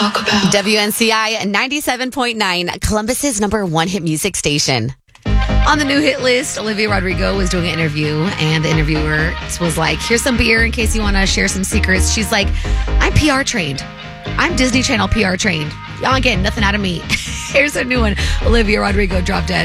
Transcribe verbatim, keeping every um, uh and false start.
talk about. W N C I ninety-seven point nine, Columbus's number one hit music station. On the new hit list, Olivia Rodrigo was doing an interview, and the interviewer was like, here's some beer in case you want to share some secrets. She's like, I'm P R trained. I'm Disney Channel P R trained. Y'all ain't getting nothing out of me. Here's a new one. Olivia Rodrigo, Drop Dead.